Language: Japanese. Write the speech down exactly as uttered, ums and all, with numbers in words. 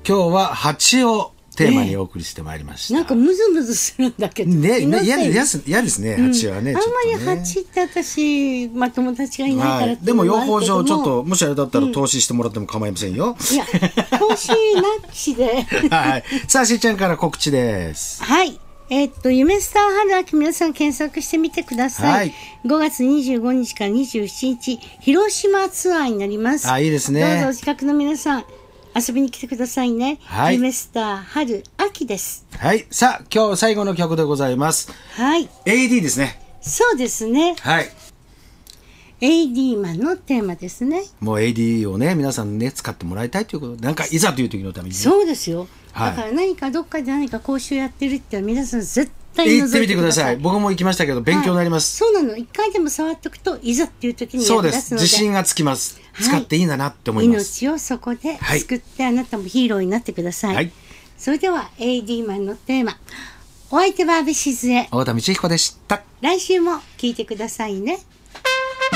今日は蜂をテーマにお送りしてまいりました。 なんかムズムズするんだけど。 ね、嫌ですね、蜂はね。 あんまり蜂って私、まあ友達がいないからって。 でも養蜂場ちょっと、もしあれだったら投資してもらっても構いませんよ。 いや、投資なしで。 はい。さあ、しーちゃんから告知です。 はい。えっと、夢スター春秋皆さん検索してみてください。はい、ごがつにじゅうごにちからにじゅうしちにち、広島ツアーになります。 あ、いいですね。 どうぞお近くの皆さん、遊びに来てくださいね。はい。夢スター春秋です。 はい。さあ、今日最後の曲でございます。 はい。 エーディー ですね。 そうですね。 はい。 エーディー マンのテーマですね。 もう エーディー をね、皆さんね、使ってもらいたいということで、なんかいざという時のために、ね。 そうですよ。 はい、 だから何かどっかで何か講習やってるって皆さん絶対行ってみてください。僕も行きましたけど勉強になります。 はい、そうなの。一回でも触っておくといざっていう時に役立つので。そうです。 自信がつきます。はい、使っていいんだなって思います。 命をそこで救って、はい、あなたもヒーローになってください。はい、それでは エーディー マンのテーマ。お相手は安倍静江。 太田道彦でした。 来週も聞いてくださいね。